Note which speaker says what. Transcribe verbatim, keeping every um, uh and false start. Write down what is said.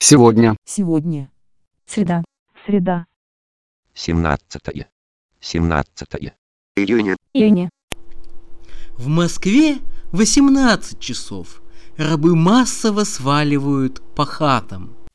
Speaker 1: Сегодня.
Speaker 2: Сегодня.
Speaker 3: Среда.
Speaker 2: Среда.
Speaker 4: семнадцатое. семнадцатое.
Speaker 5: Июня.
Speaker 3: Июня.
Speaker 6: В Москве восемнадцать часов. Рабы массово сваливают по хатам.